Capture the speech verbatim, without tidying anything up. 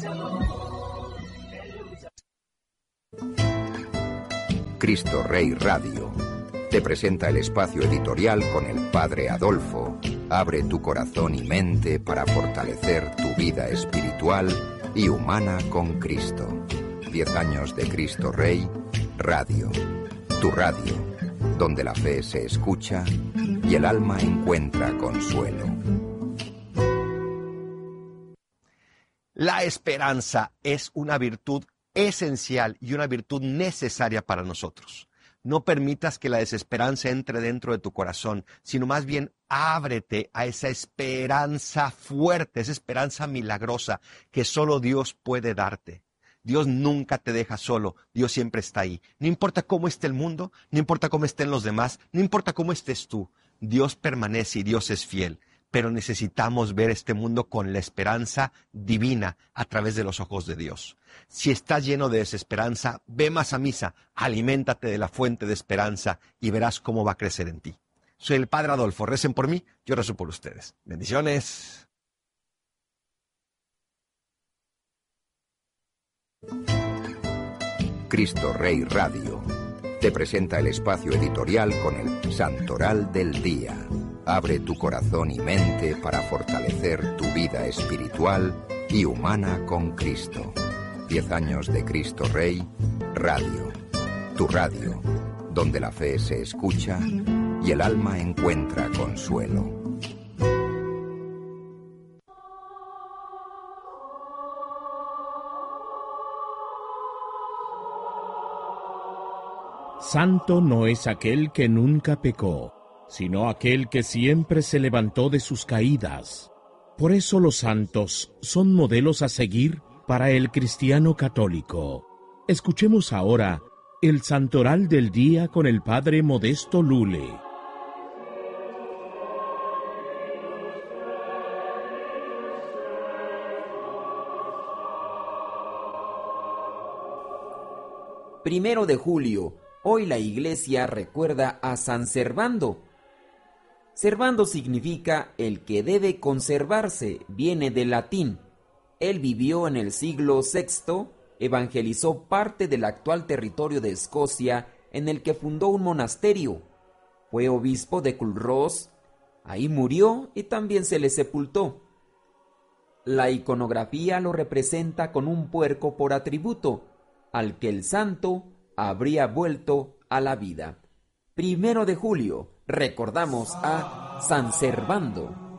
Cristo Rey Radio te presenta el espacio editorial con el Padre Adolfo. Abre tu corazón y mente para fortalecer tu vida espiritual y humana con Cristo. Diez años de Cristo Rey Radio. Tu radio, donde la fe se escucha y el alma encuentra consuelo. La esperanza es una virtud esencial y una virtud necesaria para nosotros. No permitas que la desesperanza entre dentro de tu corazón, sino más bien ábrete a esa esperanza fuerte, esa esperanza milagrosa que solo Dios puede darte. Dios nunca te deja solo, Dios siempre está ahí. No importa cómo esté el mundo, no importa cómo estén los demás, no importa cómo estés tú, Dios permanece y Dios es fiel. Pero necesitamos ver este mundo con la esperanza divina a través de los ojos de Dios. Si estás lleno de desesperanza, ve más a misa, aliméntate de la fuente de esperanza y verás cómo va a crecer en ti. Soy el Padre Adolfo, recen por mí, yo rezo por ustedes. Bendiciones. Cristo Rey Radio te presenta el espacio editorial con el Santoral del Día. Abre tu corazón y mente para fortalecer tu vida espiritual y humana con Cristo. Diez años de Cristo Rey Radio. Tu radio, donde la fe se escucha y el alma encuentra consuelo. Santo no es aquel que nunca pecó, sino aquel que siempre se levantó de sus caídas. Por eso los santos son modelos a seguir para el cristiano católico. Escuchemos ahora el Santoral del Día con el Padre Modesto Lule. Primero de julio, hoy la Iglesia recuerda a San Servando. Servando significa el que debe conservarse, viene del latín. Él vivió en el siglo sexto, evangelizó parte del actual territorio de Escocia, en el que fundó un monasterio. Fue obispo de Culross, ahí murió y también se le sepultó. La iconografía lo representa con un puerco por atributo, al que el santo habría vuelto a la vida. Primero de julio, recordamos a San Servando.